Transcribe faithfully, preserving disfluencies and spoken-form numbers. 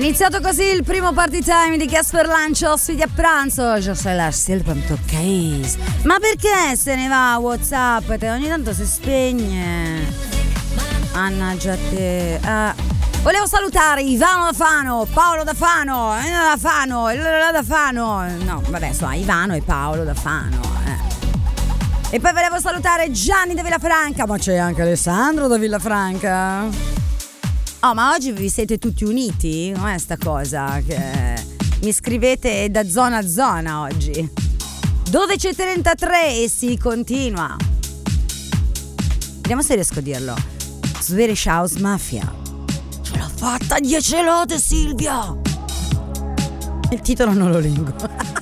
È iniziato così il primo party time di Casper Lancio, ospiti a pranzo. Io sono la Silvanto Case. Ma perché se ne va WhatsApp? Te ogni tanto si spegne. Mannaggia te. Uh, volevo salutare Ivano da Fano, Paolo da Fano, da Fano, da Fano. No, vabbè, insomma, Ivano e Paolo da Fano. Eh. E poi volevo salutare Gianni da Villafranca, ma c'è anche Alessandro da Villafranca. Oh, ma oggi vi siete tutti uniti? Non è sta cosa che mi scrivete da zona a zona oggi. dodici e trentatré e si continua. Vediamo se riesco a dirlo. Swedish House Mafia. Ce l'ho fatta, dieci lode Silvia. Il titolo non lo leggo.